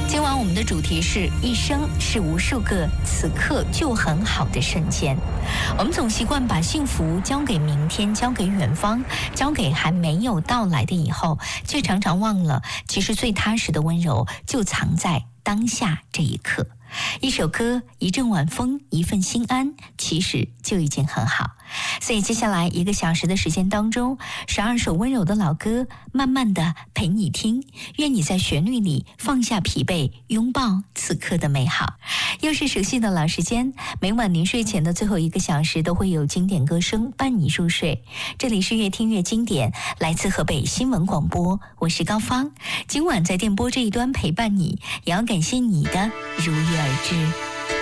今晚我们的主题是一生是无数个此刻就很好的瞬间。我们总习惯把幸福交给明天，交给远方，交给还没有到来的以后，却常常忘了，其实最踏实的温柔就藏在当下这一刻。一首歌，一阵晚风，一份心安，其实就已经很好。所以接下来1个小时的时间当中，12首温柔的老歌，慢慢的陪你听。愿你在旋律里放下疲惫，拥抱此刻的美好。又是熟悉的老时间，每晚临睡前的最后1个小时都会有经典歌声伴你入睡。这里是越听越经典，来自河北新闻广播，我是高芳。今晚在电波这一端陪伴你，也要感谢你的如约而至。